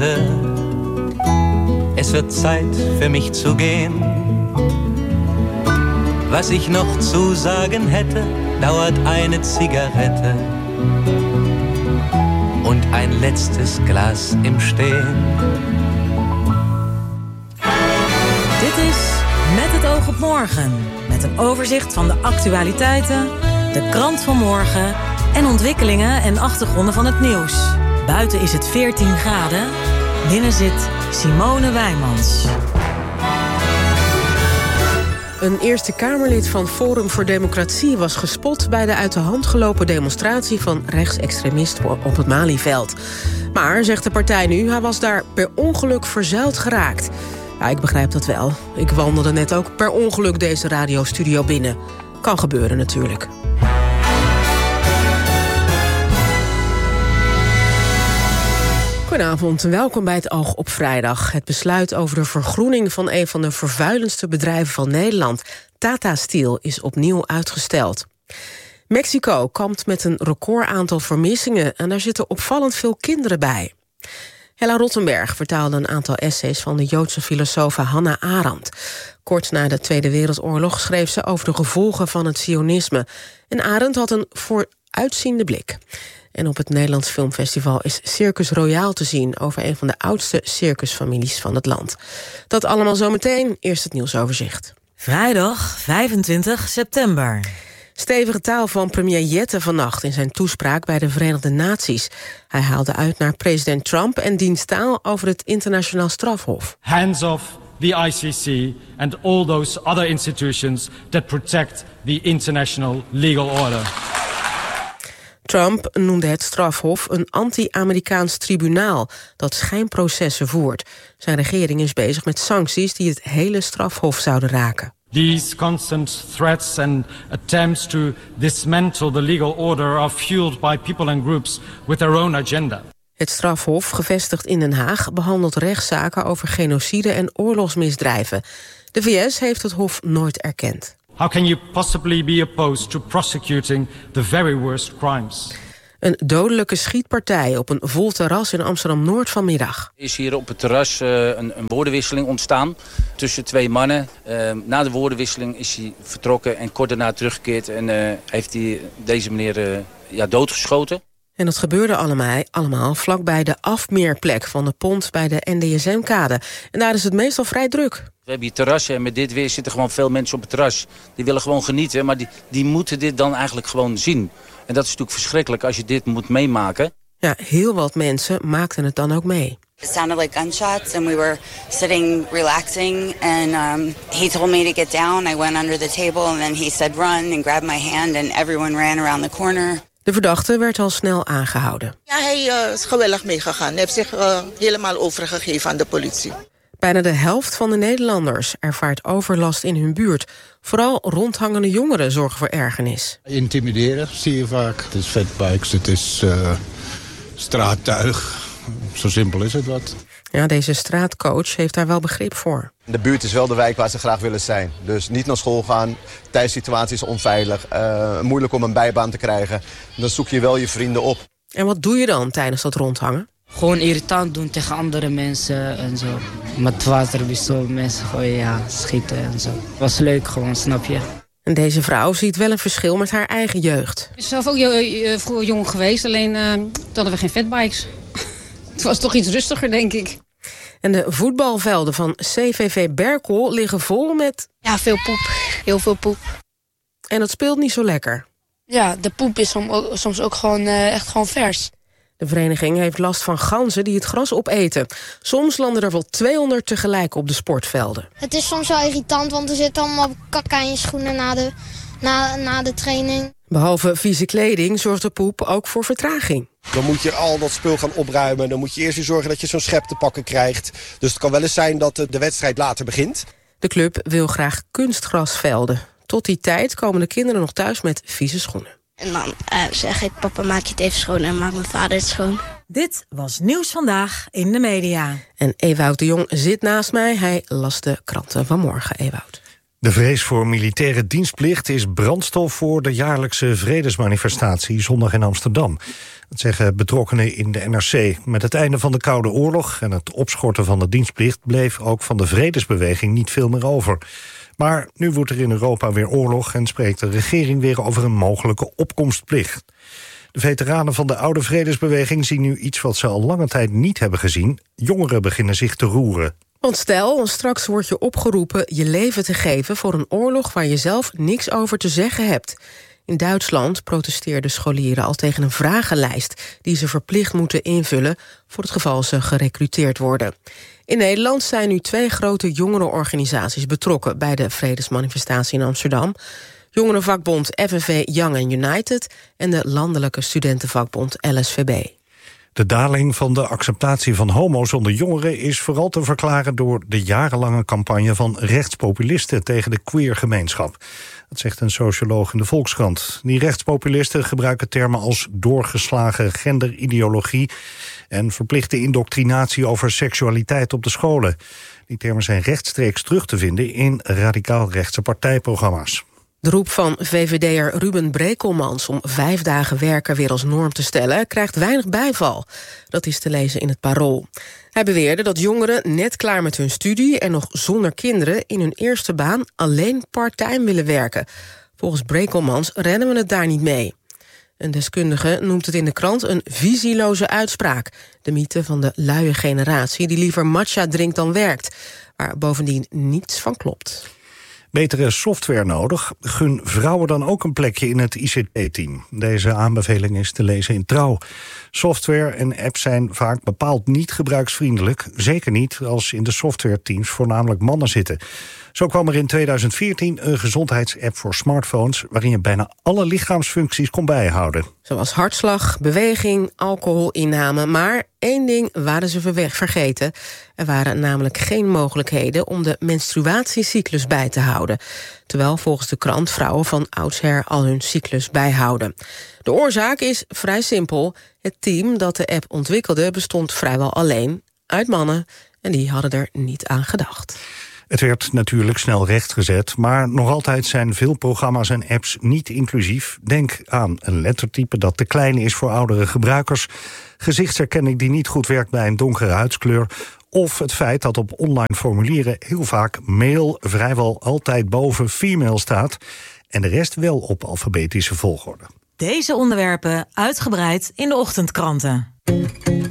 Schade. Es wird Zeit für mich zu gehen. Was ich noch zu sagen hätte, dauert eine Zigarette und ein letztes Glas im Stehen. Dit is Met het oog op morgen. Met een overzicht van de actualiteiten, de krant van morgen en ontwikkelingen en achtergronden van het nieuws. Buiten is het 14 graden. Binnen zit Simone Wijmans. Een Eerste Kamerlid van Forum voor Democratie was gespot bij de uit de hand gelopen demonstratie van rechtsextremisten op het Malieveld. Maar, zegt de partij nu, hij was daar per ongeluk verzeild geraakt. Ja, ik begrijp dat wel. Ik wandelde net ook per ongeluk deze radiostudio binnen. Kan gebeuren natuurlijk. Goedenavond en welkom bij het Oog op Vrijdag. Het besluit over de vergroening van een van de vervuilendste bedrijven van Nederland, Tata Steel, is opnieuw uitgesteld. Mexico kampt met een recordaantal vermissingen en daar zitten opvallend veel kinderen bij. Hella Rottenberg vertaalde een aantal essays van de Joodse filosoof Hannah Arendt. Kort na de Tweede Wereldoorlog schreef ze over de gevolgen van het sionisme. En Arendt had een vooruitziende blik. En op het Nederlands Filmfestival is Circus Royaal te zien over een van de oudste circusfamilies van het land. Dat allemaal zometeen. Eerst het nieuwsoverzicht. Vrijdag 25 september. Stevige taal van premier Jette vannacht in zijn toespraak bij de Verenigde Naties. Hij haalde uit naar president Trump en diens taal over het internationaal strafhof. Hands off the ICC and all those other institutions that protect the international legal order. Trump noemde het strafhof een anti-Amerikaans tribunaal dat schijnprocessen voert. Zijn regering is bezig met sancties die het hele strafhof zouden raken. These constant threats and attempts to dismantle the legal order are fueled by people and groups with their own agenda. Het strafhof, gevestigd in Den Haag, behandelt rechtszaken over genocide en oorlogsmisdrijven. De VS heeft het hof nooit erkend. How can you possibly be opposed to prosecuting the very worst crimes? Een dodelijke schietpartij op een vol terras in Amsterdam-Noord vanmiddag. Is hier op het terras een woordenwisseling ontstaan tussen twee mannen. Na de woordenwisseling is hij vertrokken en kort daarna teruggekeerd en heeft hij deze meneer doodgeschoten. En dat gebeurde allemaal vlakbij de afmeerplek van de pont bij de NDSM-kade. En daar is het meestal vrij druk. We hebben hier terrassen en met dit weer zitten gewoon veel mensen op het terras. Die willen gewoon genieten, maar die moeten dit dan eigenlijk gewoon zien. En dat is natuurlijk verschrikkelijk als je dit moet meemaken. Ja, heel wat mensen maakten het dan ook mee. It sounded like gunshots and we were sitting relaxing and he told me to get down. I went under the table and then he said run and grabbed my hand and everyone ran around the corner. De verdachte werd al snel aangehouden. Ja, hij is gewillig meegegaan. Hij heeft zich helemaal overgegeven aan de politie. Bijna de helft van de Nederlanders ervaart overlast in hun buurt. Vooral rondhangende jongeren zorgen voor ergernis. Intimideren zie je vaak. Het is fatbikes, het is straattuig. Zo simpel is het wat. Ja, deze straatcoach heeft daar wel begrip voor. De buurt is wel de wijk waar ze graag willen zijn. Dus niet naar school gaan, thuissituatie is onveilig, moeilijk om een bijbaan te krijgen. Dan zoek je wel je vrienden op. En wat doe je dan tijdens dat rondhangen? Gewoon irritant doen tegen andere mensen en zo. Met waterpistool mensen gooien, schieten en zo. Was leuk gewoon, snap je? En deze vrouw ziet wel een verschil met haar eigen jeugd. Ik ben zelf ook vroeger jong geweest, alleen toen hadden we geen fatbikes. Het was toch iets rustiger, denk ik. En de voetbalvelden van CVV Berkel liggen vol met... Ja, veel poep. Heel veel poep. En dat speelt niet zo lekker. Ja, de poep is soms ook gewoon echt gewoon vers. De vereniging heeft last van ganzen die het gras opeten. Soms landen er wel 200 tegelijk op de sportvelden. Het is soms wel irritant, want er zit allemaal kak aan je schoenen na de training. Behalve vieze kleding zorgt de poep ook voor vertraging. Dan moet je al dat spul gaan opruimen. Dan moet je eerst weer zorgen dat je zo'n schep te pakken krijgt. Dus het kan wel eens zijn dat de wedstrijd later begint. De club wil graag kunstgrasvelden. Tot die tijd komen de kinderen nog thuis met vieze schoenen. En dan zeg ik, papa, maak je het even schoon en maakt mijn vader het schoon. Dit was Nieuws Vandaag in de media. En Ewout de Jong zit naast mij. Hij las de kranten van morgen, Ewout. De vrees voor militaire dienstplicht is brandstof voor de jaarlijkse vredesmanifestatie zondag in Amsterdam. Dat zeggen betrokkenen in de NRC. Met het einde van de Koude Oorlog en het opschorten van de dienstplicht bleef ook van de vredesbeweging niet veel meer over. Maar nu woedt er in Europa weer oorlog en spreekt de regering weer over een mogelijke opkomstplicht. De veteranen van de oude vredesbeweging zien nu iets wat ze al lange tijd niet hebben gezien. Jongeren beginnen zich te roeren. Want stel, straks wordt je opgeroepen je leven te geven voor een oorlog waar je zelf niks over te zeggen hebt. In Duitsland protesteerden scholieren al tegen een vragenlijst die ze verplicht moeten invullen voor het geval ze gerekruteerd worden. In Nederland zijn nu 2 grote jongerenorganisaties betrokken bij de vredesmanifestatie in Amsterdam. Jongerenvakbond FNV Young and United en de landelijke studentenvakbond LSVB. De daling van de acceptatie van homo's onder jongeren is vooral te verklaren door de jarenlange campagne van rechtspopulisten tegen de queergemeenschap. Dat zegt een socioloog in de Volkskrant. Die rechtspopulisten gebruiken termen als doorgeslagen genderideologie en verplichte indoctrinatie over seksualiteit op de scholen. Die termen zijn rechtstreeks terug te vinden in radicaal-rechtse partijprogramma's. De roep van VVD'er Ruben Brekelmans om 5 dagen werken weer als norm te stellen krijgt weinig bijval. Dat is te lezen in het Parool. Hij beweerde dat jongeren net klaar met hun studie en nog zonder kinderen in hun eerste baan alleen part-time willen werken. Volgens Brekelmans redden we het daar niet mee. Een deskundige noemt het in de krant een visieloze uitspraak. De mythe van de luie generatie die liever matcha drinkt dan werkt, waar bovendien niets van klopt. Betere software nodig. Gun vrouwen dan ook een plekje in het ICT-team. Deze aanbeveling is te lezen in Trouw. Software en apps zijn vaak bepaald niet gebruiksvriendelijk. Zeker niet als in de softwareteams voornamelijk mannen zitten. Zo kwam er in 2014 een gezondheidsapp voor smartphones waarin je bijna alle lichaamsfuncties kon bijhouden. Zoals hartslag, beweging, alcoholinname. Maar 1 ding waren ze vergeten. Er waren namelijk geen mogelijkheden om de menstruatiecyclus bij te houden. Terwijl volgens de krant vrouwen van oudsher al hun cyclus bijhouden. De oorzaak is vrij simpel. Het team dat de app ontwikkelde bestond vrijwel alleen uit mannen. En die hadden er niet aan gedacht. Het werd natuurlijk snel rechtgezet, maar nog altijd zijn veel programma's en apps niet inclusief. Denk aan een lettertype dat te klein is voor oudere gebruikers, gezichtsherkenning die niet goed werkt bij een donkere huidskleur, of het feit dat op online formulieren heel vaak male vrijwel altijd boven female staat en de rest wel op alfabetische volgorde. Deze onderwerpen uitgebreid in de ochtendkranten.